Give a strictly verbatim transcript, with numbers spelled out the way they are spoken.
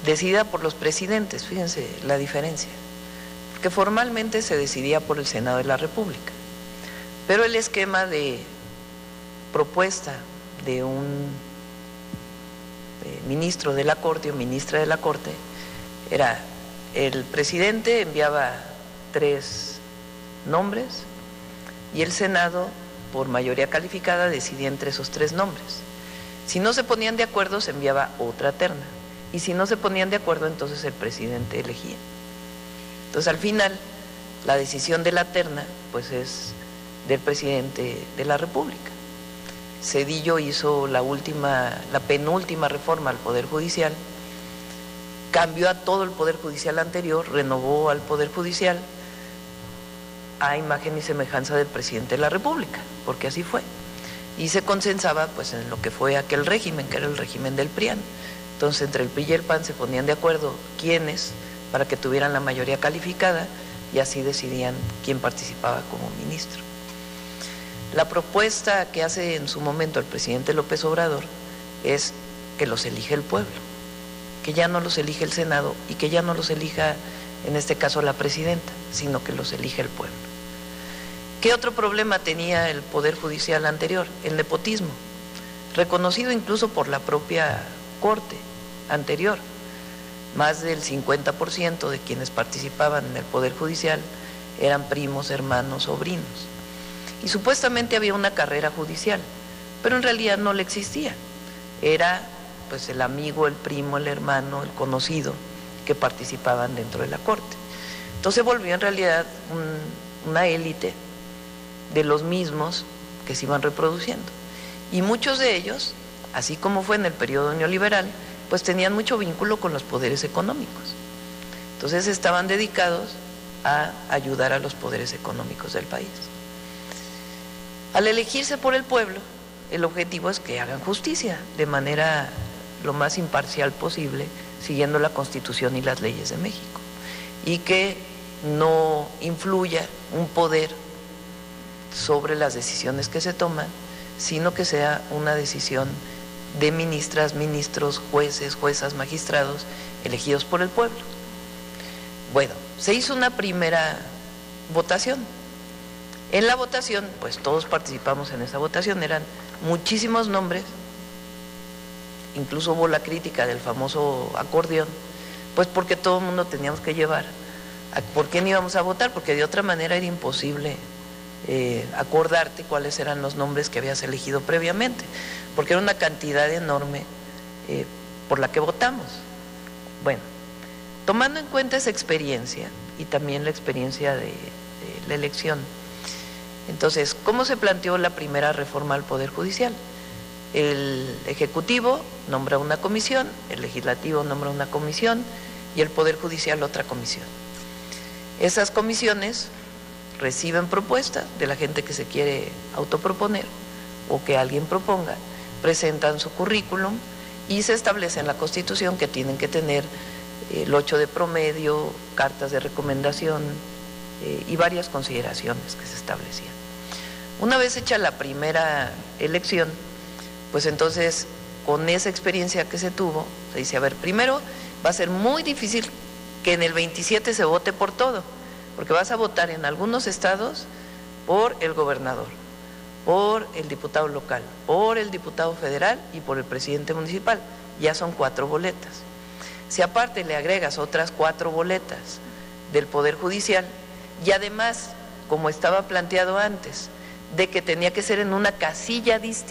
decidida por los presidentes, fíjense la diferencia, porque formalmente se decidía por el Senado de la República, pero el esquema de propuesta de un de ministro de la Corte o ministra de la Corte era el presidente enviaba tres nombres y el Senado, por mayoría calificada, decidía entre esos tres nombres. Si no se ponían de acuerdo, se enviaba otra terna, y si no se ponían de acuerdo, entonces el presidente elegía. Entonces, al final, la decisión de la terna, pues es del presidente de la República. Zedillo hizo la última, la penúltima reforma al Poder Judicial, cambió a todo el Poder Judicial anterior, renovó al Poder Judicial a imagen y semejanza del presidente de la República, porque así fue. Y se consensaba pues en lo que fue aquel régimen, que era el régimen del PRIAN. Entonces, entre el P R I y el P A N se ponían de acuerdo quiénes, para que tuvieran la mayoría calificada, y así decidían quién participaba como ministro. La propuesta que hace en su momento el presidente López Obrador es que los elige el pueblo, que ya no los elige el Senado y que ya no los elija, en este caso, la presidenta, sino que los elige el pueblo. ¿Qué otro problema tenía el Poder Judicial anterior? El nepotismo, reconocido incluso por la propia Corte anterior. Más del cincuenta por ciento de quienes participaban en el Poder Judicial eran primos, hermanos, sobrinos. Y supuestamente había una carrera judicial, pero en realidad no le existía. Era pues el amigo, el primo, el hermano, el conocido que participaban dentro de la Corte. Entonces volvió en realidad un, una élite de los mismos que se iban reproduciendo. Y muchos de ellos, así como fue en el periodo neoliberal, pues tenían mucho vínculo con los poderes económicos. Entonces estaban dedicados a ayudar a los poderes económicos del país. Al elegirse por el pueblo, el objetivo es que hagan justicia de manera lo más imparcial posible, siguiendo la Constitución y las leyes de México, y que no influya un poder sobre las decisiones que se toman, sino que sea una decisión de ministras, ministros, jueces, juezas, magistrados, elegidos por el pueblo. Bueno, se hizo una primera votación. En la votación, pues todos participamos en esa votación, eran muchísimos nombres, incluso hubo la crítica del famoso acordeón, pues porque todo el mundo teníamos que llevar. ¿Por qué no íbamos a votar? Porque de otra manera era imposible eh, acordarte cuáles eran los nombres que habías elegido previamente, porque era una cantidad enorme eh, por la que votamos. Bueno, tomando en cuenta esa experiencia y también la experiencia de, de la elección, entonces, ¿cómo se planteó la primera reforma al Poder Judicial? El Ejecutivo nombra una comisión, el Legislativo nombra una comisión y el Poder Judicial otra comisión. Esas comisiones reciben propuestas de la gente que se quiere autoproponer o que alguien proponga, presentan su currículum y se establece en la Constitución que tienen que tener el ocho de promedio, cartas de recomendación eh, y varias consideraciones que se establecían. Una vez hecha la primera elección, pues entonces con esa experiencia que se tuvo, se dice, a ver, primero va a ser muy difícil que en el veintisiete se vote por todo, porque vas a votar en algunos estados por el gobernador, por el diputado local, por el diputado federal y por el presidente municipal. Ya son cuatro boletas. Si aparte le agregas otras cuatro boletas del Poder Judicial, y además, como estaba planteado antes, de que tenía que ser en una casilla distinta,